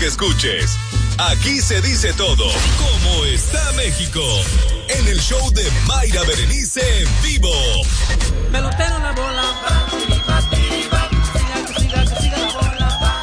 que escuches. Aquí se dice todo. ¿Cómo está México? En el show de Mayra Berenice en vivo. Pelotero la bola. Siga la bola.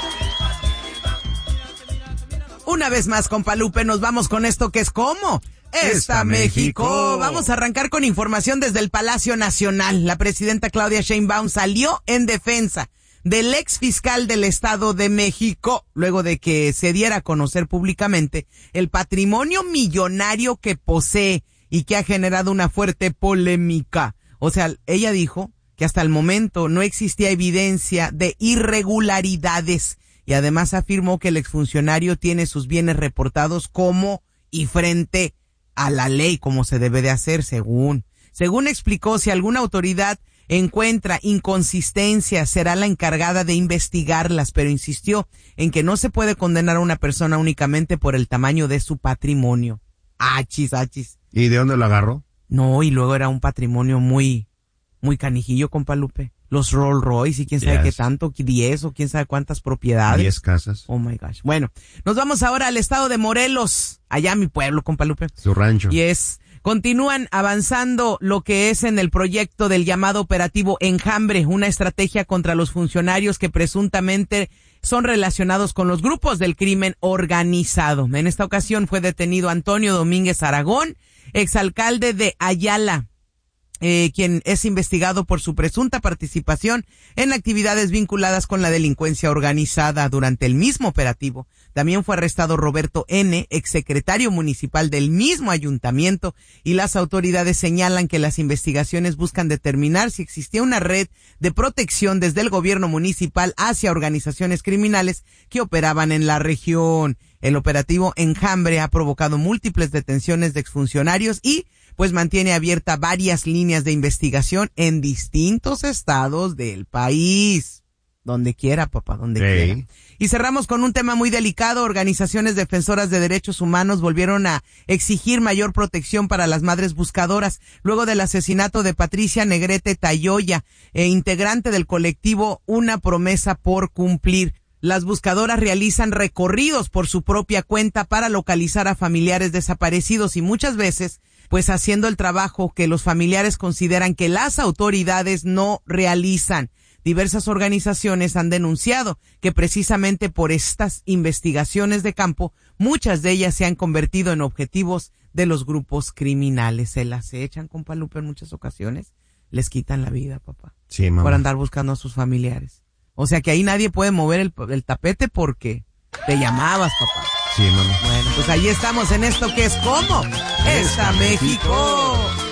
Una vez más, compa Lupe, nos vamos con esto que es ¿cómo? Está México. Vamos a arrancar con información desde el Palacio Nacional. La presidenta Claudia Sheinbaum salió en defensa del ex fiscal del Estado de México, luego de que se diera a conocer públicamente el patrimonio millonario que posee y que ha generado una fuerte polémica. O sea, ella dijo que hasta el momento no existía evidencia de irregularidades y además afirmó que el exfuncionario tiene sus bienes reportados como y frente a la ley, como se debe de hacer, según explicó, si alguna autoridad encuentra inconsistencias, será la encargada de investigarlas, pero insistió en que no se puede condenar a una persona únicamente por el tamaño de su patrimonio. Achis. ¿Y de dónde lo agarró? No, y luego era un patrimonio muy canijillo, compa Lupe. Los Rolls Royce y quién sabe qué tanto, 10 o quién sabe cuántas propiedades. 10 casas. Oh my gosh. Bueno, nos vamos ahora al estado de Morelos, allá mi pueblo, compa Lupe. Su rancho. Continúan avanzando lo que es en el proyecto del llamado operativo Enjambre, una estrategia contra los funcionarios que presuntamente son relacionados con los grupos del crimen organizado. En esta ocasión fue detenido Antonio Domínguez Aragón, exalcalde de Ayala, quien es investigado por su presunta participación en actividades vinculadas con la delincuencia organizada. Durante el mismo operativo también fue arrestado Roberto N., exsecretario municipal del mismo ayuntamiento, y las autoridades señalan que las investigaciones buscan determinar si existía una red de protección desde el gobierno municipal hacia organizaciones criminales que operaban en la región. El operativo Enjambre ha provocado múltiples detenciones de exfuncionarios y pues mantiene abierta varias líneas de investigación en distintos estados del país. Donde quiera, papá, donde quiera. Y cerramos con un tema muy delicado. Organizaciones defensoras de derechos humanos volvieron a exigir mayor protección para las madres buscadoras luego del asesinato de Patricia Negrete Tayoya, integrante del colectivo Una Promesa por Cumplir. Las buscadoras realizan recorridos por su propia cuenta para localizar a familiares desaparecidos y muchas veces pues haciendo el trabajo que los familiares consideran que las autoridades no realizan. Diversas organizaciones han denunciado que precisamente por estas investigaciones de campo, muchas de ellas se han convertido en objetivos de los grupos criminales. Se las echan, compa Lupe, en muchas ocasiones. Les quitan la vida, papá. Sí, mamá. Por andar buscando a sus familiares. O sea que ahí nadie puede mover el tapete porque te llamabas, papá. Sí, mamá. Bueno, pues ahí estamos en esto que es ¿cómo? ¡Está México!